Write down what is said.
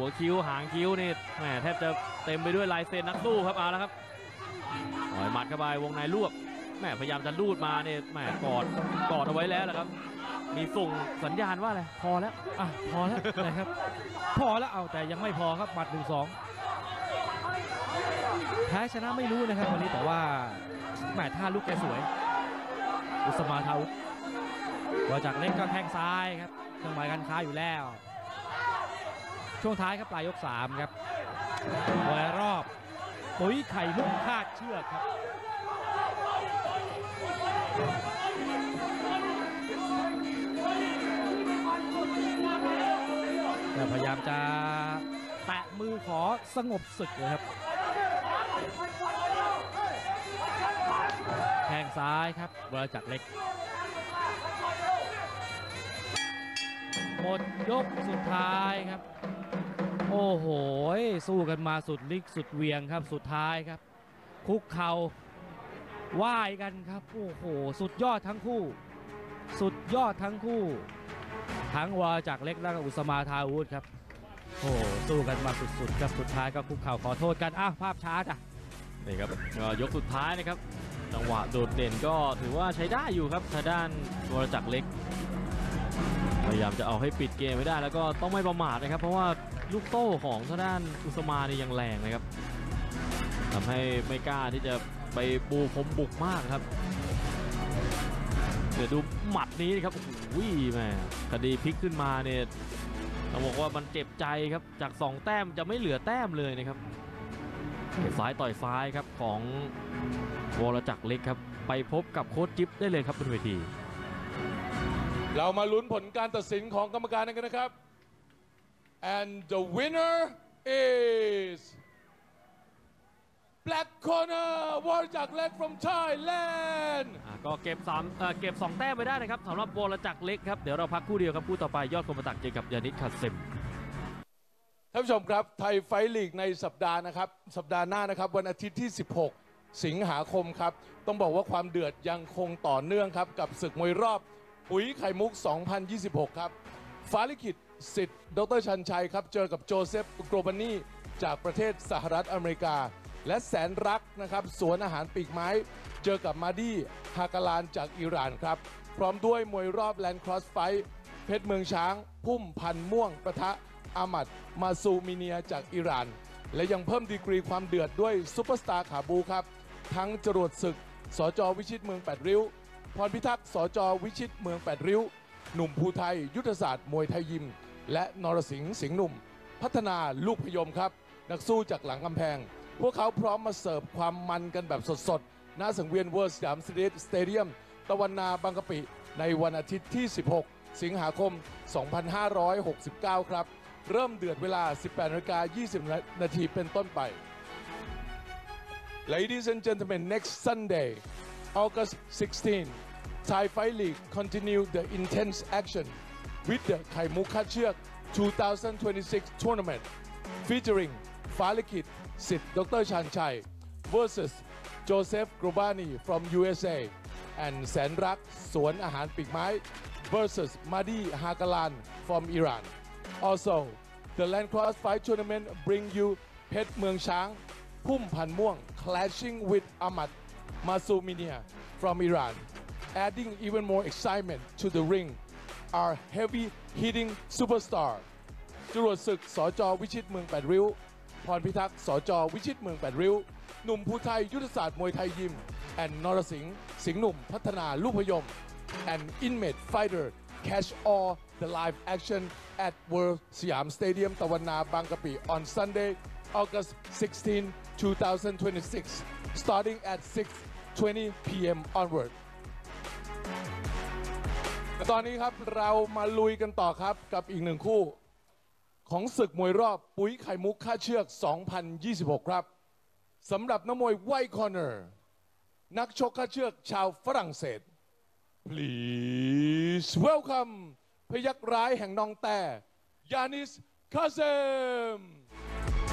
หัวคิ้วหางคิ้วนี่แหมแทบจะเต็มไปด้วยลายเซ็นนักสู้ครับเอาละครับต่อยหมัดเข้าไปวงในรวบแหมพยายามจะลูดมาเนี่ยแหมกอดเอาไว้แล้วแหละครับมีส่งสัญญาณว่าอะไรพอแล้วพอแล้วนะครับพอแล้วเอาแต่ยังไม่พอครับหมัด 1-2แพ้ชนะไม่รู้นะครับวันนี้แต่ว่าแหมท่าลูกแกสวยอุสมาทาวุธวจากเล็กก็แข้งซ้ายครับเครื่องหมายการค้าอยู่แล้วช่วงท้ายครับปลายยก3ครับมวยรอบปุ๋ยไข่มุกคาดเชือกครับพยายามจะแตะมือขอสงบศึกเลยครับแข้งซ้ายครับวรจักรเล็กหมดยกสุดท้ายครับโอ้โหสู้กันมาสุดลิกสุดเวียงครับสุดท้ายครับคุกเข่าไหว้กันครับโอ้โหสุดยอดทั้งคู่สุดยอดทั้งคู่ทั้งวรจักรเล็กและอุสมาทาวุธครับโอ้สู้กันมาสุดๆครับสุดท้ายก็คุกเข่าขอโทษกันภาพช้าจ้ะนี่ครับยกสุดท้ายนะครับจังหวะโดดเด่นก็ถือว่าใช้ได้อยู่ครับทางด้านวรจักรเล็กพยายามจะเอาให้ปิดเกมไม่ได้แล้วก็ต้องไม่ประมาทนะครับเพราะว่าลูกโต้ของทางด้านอุสมานี่ยังแรงนะครับทำให้ไม่กล้าที่จะไปบูพรมบุกมากครับเดี๋ยวดูหมัดนี้ครับโอ้ยแม่คดีพลิกขึ้นมาเนี่ยต้องบอกว่ามันเจ็บใจครับจาก2แต้มจะไม่เหลือแต้มเลยนะครับซ้ายต่อยซ้ายครับของวรจักรเล็กครับไปพบกับโค้ชจิ๊บได้เลยครับบนเวทีเรามาลุ้นผลการตัดสินของกรรมการกันนะครับ and the winner is Black Corner วรจักรเล็ก from Thailand ก็เก็บ2แต้มไปได้นะครับสำหรับวรจักรเล็กครับเดี๋ยวเราพักคู่เดียวครับคู่ต่อไปยอดคมตักเจอกับยานิดคาเซมท่านผู้ชมครับไทยไฟท์ลีกในสัปดาห์นะครับสัปดาห์หน้านะครับวันอาทิตย์ที่16สิงหาคมครับต้องบอกว่าความเดือดยังคงต่อเนื่องครับกับศึกมวยรอบปุ๋ยไข่มุก 2026 ครับฟ้าลิขิตสิทธิ์ดร.ชันชัยครับเจอกับโจเซฟโกรบานีจากประเทศสหรัฐอเมริกาและแสนรักนะครับสวนอาหารปีกไม้เจอกับมาดีฮากาลานจากอิหร่านครับพร้อมด้วยมวยรอบแลนด์ครอสไฟท์เพชรเมืองช้างพุ่มพันม่วงปะทะอามัดมาซูมิเนียจากอิหร่านและยังเพิ่มดีกรีความเดือดด้วยซุปเปอร์สตาร์ขาบูครับทั้งจรวดศึกสจ.วิชิตเมือง8ริ้วพรพิทักษ์สจ.วิชิตเมือง8ริ้วหนุ่มภูไทยยุทธศาสตร์มวยไทยยิมและนรสิงห์สิงห์หนุ่มพัฒนาลูกพยมครับนักสู้จากหลังกำแพงพวกเขาพร้อมมาเสิร์ฟความมันกันแบบสดๆณสังเวียนเวิร์สยามสเตเดียมตะวันนาบางกะปิในวันอาทิตย์ที่16สิงหาคม2569ครับเริ่มเดือดเวลา 18:20 นาทีเป็นต้นไป Ladies and gentlemen, next Sunday, August 16, Thai Fight League continue the intense action with the Khai Muk Khat Cheuk 2026 tournament featuring Falikit Sid Dr. Chan Chai versus Joseph Grobani from USA and Senrak Suan Ahan Pikmai versus Madi Hakalan from Iran.Also, the Land Cross Fight Tournament bring you Phet Mueang Chang, Phum Phan Muang clashing with Ahmad Masuminia from Iran. Adding even more excitement to the ring are heavy hitting superstar จรวดศึกสจ.วิชิตเมือง8ริ้วพรพิทักษ์สจ.วิชิตเมือง8ริ้วหนุ่มภูไทยยุทธศาสตร์มวยไทยยิม and นรสิงห์สิงห์หนุ่มพัฒนาลูกพยม and inmate fighter catch all the live action at World Siam Stadium ตะวันนาบางกะปิ on Sunday August 16, 2026 starting at 6:20 p.m. onward ตอนนี้ครับเรามาลุยกันต่อครับกับอีกหนึ่งคู่ของศึกมวยรอบปุ๋ยไข่มุกค่าเชือก 2026 ครับสำหรับนักมวย White Corner นักชกค่าเชือกชาวฝรั่งเศส Please welcome พยัคฆ์ร้ายแห่งนองแต่ยานิส คาเซม